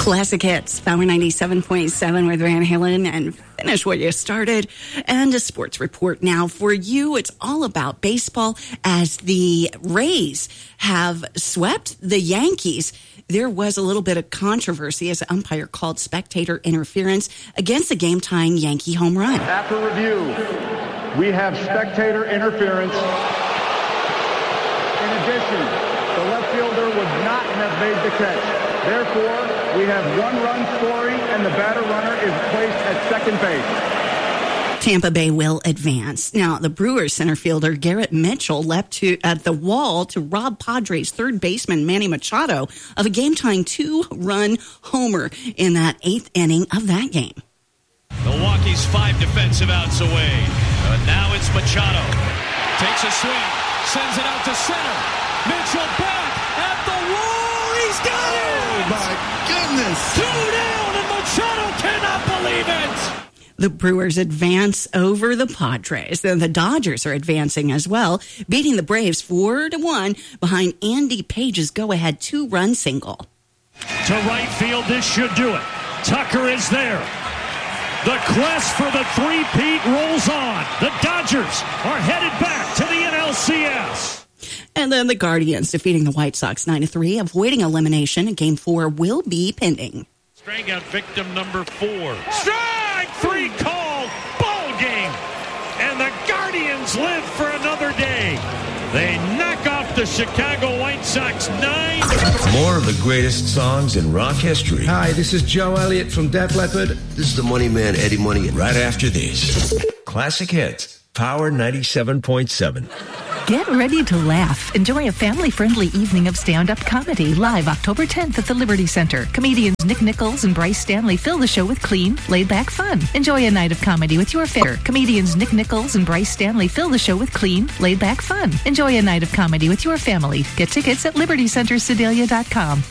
Classic Hits, Power 97.7 with Van Halen, and finish what you started. And a sports report now for you. It's all about baseball as the Rays have swept the Yankees. There was a little bit of controversy as the umpire called spectator interference against the game-tying Yankee home run. After review, we have spectator interference. In addition, the left fielder would not have made the catch. Therefore, we have one-run scoring, and the batter runner is placed at second base. Tampa Bay will advance. Now, the Brewers center fielder Garrett Mitchell leapt at the wall to rob Padres third baseman Manny Machado of a game-tying 2-run homer in that 8th inning of that game. Milwaukee's 5 defensive outs away. Now it's Machado. Takes a swing, sends it out to center. Mitchell back at the wall. He's got it! Oh, my goodness! 2 down, and Machado cannot believe it! The Brewers advance over the Padres. And the Dodgers are advancing as well, beating the Braves 4-1 behind Andy Page's go-ahead 2-run single. To right field, this should do it. Tucker is there. The quest for the three-peat rolls on. The Dodgers are headed back to the NLCS. And then the Guardians defeating the White Sox 9-3, avoiding elimination in Game 4 will be pending. Strikeout victim number 4. Strike 3 call. Ball game. And the Guardians live for another day. They knock off the Chicago White Sox 9. More of the greatest songs in rock history. Hi, this is Joe Elliott from Def Leppard. This is the Money Man, Eddie Money. Right after this, Classic Hits, Power 97.7. Get ready to laugh. Enjoy a family-friendly evening of stand-up comedy live October 10th at the Liberty Center. Comedians Nick Nichols and Bryce Stanley fill the show with clean, laid-back fun. Enjoy a night of comedy with your favorite. Comedians Nick Nichols and Bryce Stanley fill the show with clean, laid-back fun. Enjoy a night of comedy with your family. Get tickets at libertycentersedalia.com.